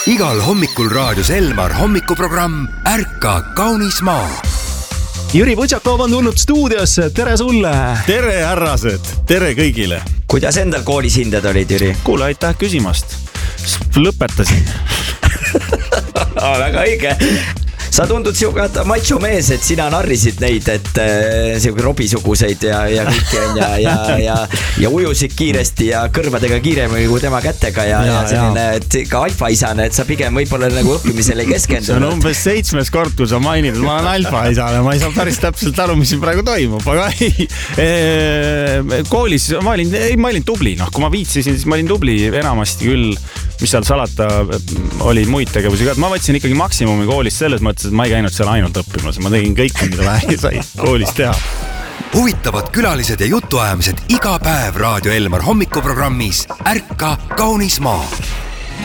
Igal hommikul raadios Elmar hommikuprogramm Ärka kaunis maa. Jüri Võtšakov on tulnud stuudiosse, tere sulle! Tere härrased, tere kõigile! Kuidas endal koolis hinded olid, Jüri? Kuule, aitäh küsimast. Lõpetasin. Väga õige. Sa tundud siuga macho mees, et sina narrisid neid, et siuga robisuguseid ja kõiki on ja ujusid kiiresti ja kõrvadega kiiremini kui tema kätega ja selline, et ka alfaisane, et sa pigem võib-olla nagu õppimisele ei keskendunud. See on umbes 7. kord, kui sa mainid, et ma olen alfaisane, ma ei saa päris täpselt aru, mis siin praegu toimub, aga ei. Koolis ma olin tubli, kui ma viitsisin, siis ma olin tubli enamasti küll, mis seal salata oli muid tegevusi ka. Ma võtsin ikkagi maksimumi koolist selles mõttes, et ma ei käinud seal ainult õppimas. Ma tegin kõike, mida vähe sai koolis teha. Huvitavad külalised ja jutuajamised iga päev Raadio Elmar hommikuprogrammis Ärka kaunis maa.